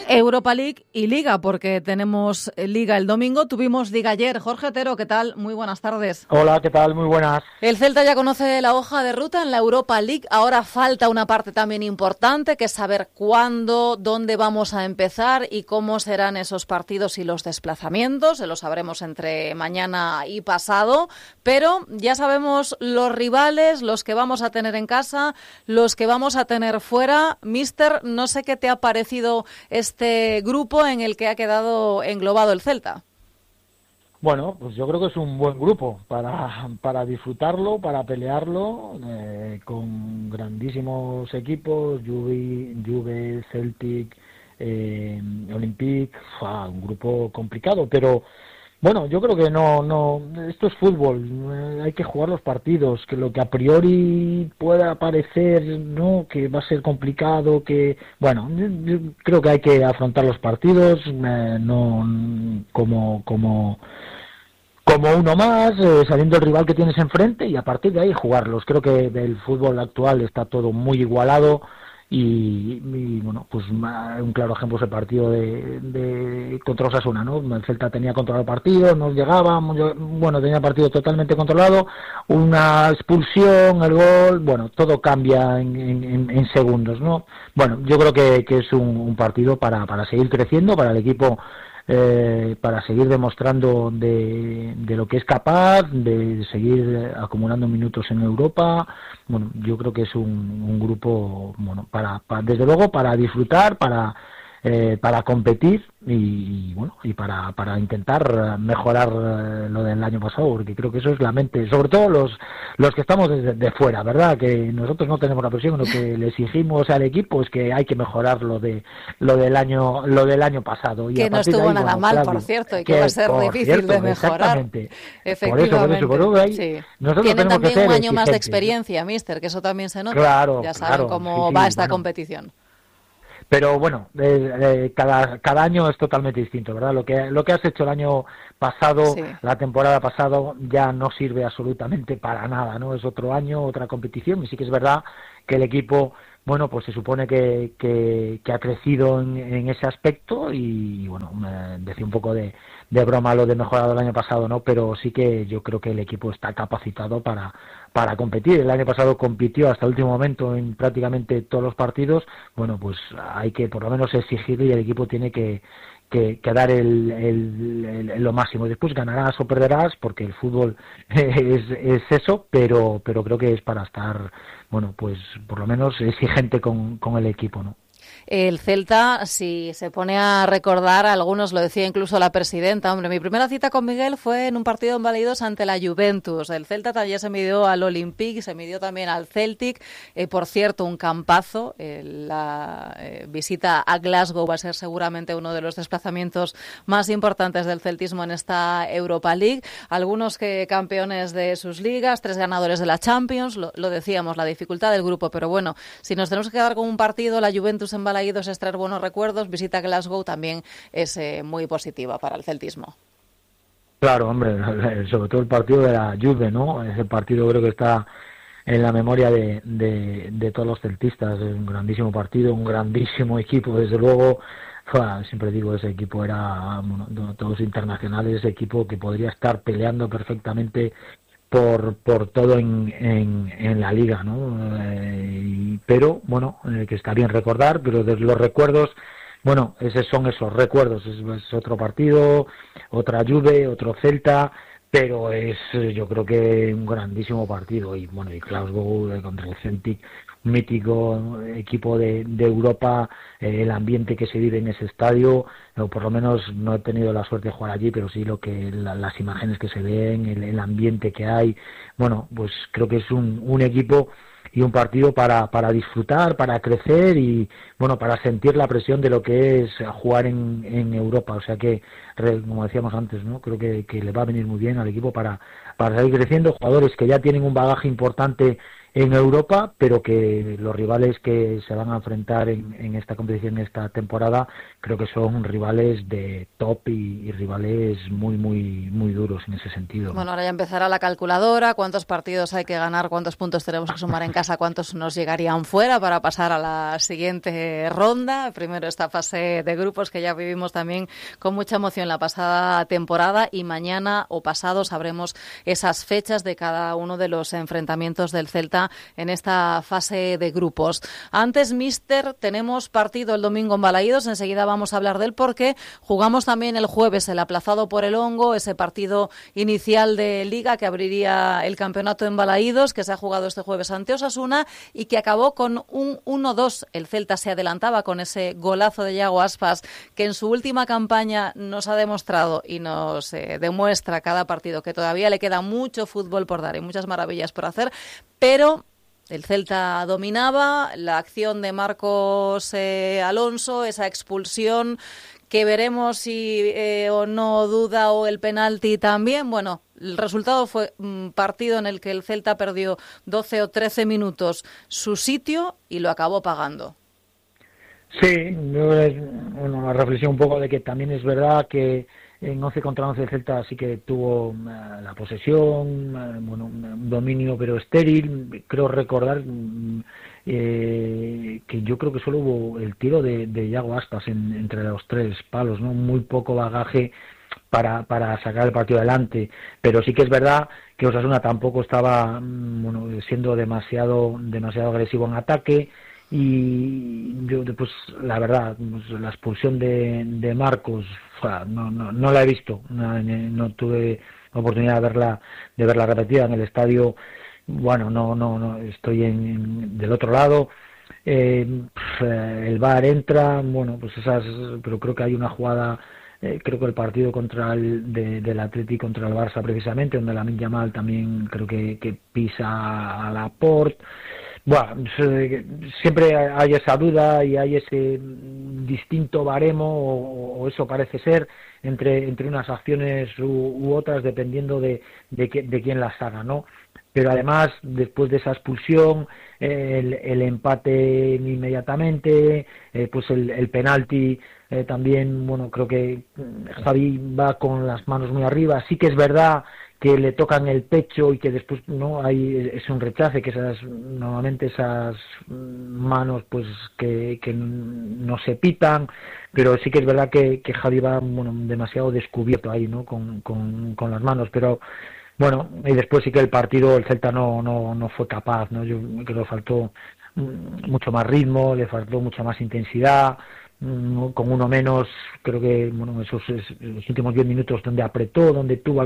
Europa League y Liga, porque tenemos Liga el domingo, tuvimos Liga ayer. Jorge Otero, ¿qué tal? Muy buenas tardes. Hola, ¿qué tal? Muy buenas. El Celta ya conoce la hoja de ruta en la Europa League. Ahora falta una parte también importante, que es saber cuándo, dónde vamos a empezar y cómo serán esos partidos y los desplazamientos. Se lo sabremos entre mañana y pasado, pero ya sabemos los rivales, los que vamos a tener en casa, los que vamos a tener fuera. Mister, no sé qué te ha parecido este grupo en el que ha quedado englobado el Celta. Bueno, pues yo creo que es un buen grupo para disfrutarlo, para pelearlo, con grandísimos equipos, Juve, Celtic, Olympique, un grupo complicado, pero bueno, yo creo que no, esto es fútbol, hay que jugar los partidos, que lo que a priori pueda parecer, no, que va a ser complicado, que, bueno, yo creo que hay que afrontar los partidos, no como uno más, sabiendo el rival que tienes enfrente y a partir de ahí jugarlos. Creo que el fútbol actual está todo muy igualado y bueno, pues un claro ejemplo es el partido de contra Osasuna, ¿no? El Celta tenía controlado el partido, nos llegaba, bueno, tenía el partido totalmente controlado, una expulsión, el gol, bueno, todo cambia en segundos, ¿no? Bueno, yo creo que es un partido para seguir creciendo, para el equipo, para seguir demostrando de lo que es capaz, de seguir acumulando minutos en Europa. Bueno, yo creo que es un grupo, bueno, desde luego para disfrutar, para competir y bueno, y para intentar mejorar lo del año pasado, porque creo que eso es la mente, sobre todo los que estamos de fuera, ¿verdad? Que nosotros no tenemos la presión, lo que le exigimos al equipo es que hay que mejorar lo del año pasado. Y que no estuvo nada mal, claro, por cierto, y que va a ser difícil de mejorar. Efectivamente. Por eso ahí, sí. Nosotros tienen también un año más de experiencia, mister, que eso también se nota. Claro, ya saben cómo va esta competición. Pero bueno, cada año es totalmente distinto, ¿verdad? Lo que has hecho el año pasado, sí, la temporada pasada, ya no sirve absolutamente para nada, ¿no? Es otro año, otra competición, y sí que es verdad que el equipo, bueno, pues se supone que ha crecido en ese aspecto y, bueno, decía un poco de broma lo de mejorado el año pasado, ¿no? Pero sí que yo creo que el equipo está capacitado para competir. El año pasado compitió hasta el último momento en prácticamente todos los partidos. Bueno, pues hay que por lo menos exigirle y el equipo tiene que dar lo máximo. Después ganarás o perderás porque el fútbol es eso, pero creo que es para estar, bueno, pues por lo menos exigente con el equipo, ¿no? El Celta, si se pone a recordar, algunos lo decía incluso la presidenta, hombre, mi primera cita con Miguel fue en un partido en Balaídos ante la Juventus. El Celta también se midió al Olympique, se midió también al Celtic. Por cierto, un campazo. La visita a Glasgow va a ser seguramente uno de los desplazamientos más importantes del celtismo en esta Europa League. Algunos que campeones de sus ligas, 3 ganadores de la Champions, lo decíamos, la dificultad del grupo, pero bueno, si nos tenemos que quedar con un partido, la Juventus en Balaídos es traer buenos recuerdos, visita a Glasgow también es muy positiva para el celtismo. Claro, hombre, sobre todo el partido de la Juve, ¿no? Ese partido creo que está en la memoria de todos los celtistas, es un grandísimo partido, un grandísimo equipo, desde luego. Siempre digo, ese equipo era, bueno, todos internacionales, ese equipo que podría estar peleando perfectamente por todo en la liga, ¿no? Pero bueno, que está bien recordar, pero de los recuerdos, bueno, son esos recuerdos, es otro partido, otra Juve, otro Celta, pero yo creo que un grandísimo partido. Y bueno, y Glasgow contra el Celtic, mítico equipo de Europa, el ambiente que se vive en ese estadio, o por lo menos no he tenido la suerte de jugar allí, pero sí las imágenes que se ven, el ambiente que hay, bueno, pues creo que es un equipo y un partido para disfrutar, para crecer y bueno, para sentir la presión de lo que es jugar en Europa. O sea que, como decíamos antes, ¿no? Creo que le va a venir muy bien al equipo para seguir creciendo, jugadores que ya tienen un bagaje importante en Europa, pero que los rivales que se van a enfrentar en esta competición, esta temporada, creo que son rivales de top y rivales muy duros en ese sentido. Bueno, ahora ya empezará la calculadora, cuántos partidos hay que ganar, cuántos puntos tenemos que sumar en casa, cuántos nos llegarían fuera para pasar a la siguiente ronda. Primero esta fase de grupos que ya vivimos también con mucha emoción la pasada temporada, y mañana o pasado sabremos esas fechas de cada uno de los enfrentamientos del Celta en esta fase de grupos. Antes, míster, tenemos partido el domingo en Balaídos, enseguida vamos a hablar del porqué. Jugamos también el jueves el aplazado por el hongo, ese partido inicial de Liga que abriría el campeonato en Balaídos, que se ha jugado este jueves ante Osasuna y que acabó con un 1-2. El Celta se adelantaba con ese golazo de Yago Aspas, que en su última campaña nos ha demostrado y nos demuestra cada partido que todavía le queda mucho fútbol por dar y muchas maravillas por hacer, pero el Celta dominaba, la acción de Marcos Alonso, esa expulsión que veremos si o no duda, o el penalti también. Bueno, el resultado fue un partido en el que el Celta perdió 12 o 13 minutos su sitio y lo acabó pagando. Sí, una reflexión un poco de que también es verdad que en 11 contra 11 el Celta sí que tuvo la posesión, un dominio pero estéril. Creo recordar que yo creo que solo hubo el tiro de Yago Aspas entre los tres palos, ¿no? Muy poco bagaje para sacar el partido adelante, pero sí que es verdad que Osasuna tampoco estaba siendo demasiado agresivo en ataque. Y yo, pues la verdad, pues, la expulsión de Marcos no la he visto, no tuve oportunidad de verla repetida en el estadio. Bueno, no estoy del otro lado. El VAR entra, bueno, pues pero creo que hay una jugada, creo que el partido del Atleti contra el Barça precisamente, donde Lamine Yamal también creo que pisa a Laporte. Bueno, siempre hay esa duda y hay ese distinto baremo, o eso parece ser, entre unas acciones u otras, dependiendo de quién las haga, ¿no? Pero además, después de esa expulsión, el empate inmediatamente, pues el penalti también, bueno, creo que Javi va con las manos muy arriba. Sí que es verdad que le tocan el pecho y que después es un rechace, que normalmente esas manos pues que no se pitan, pero sí que es verdad que Javi va demasiado descubierto ahí, ¿no? con las manos. Pero bueno, y después sí que el partido, el Celta no fue capaz, ¿no? Yo creo que le faltó mucho más ritmo, le faltó mucha más intensidad. Con uno menos, creo que esos los últimos 10 minutos donde apretó, donde tuvo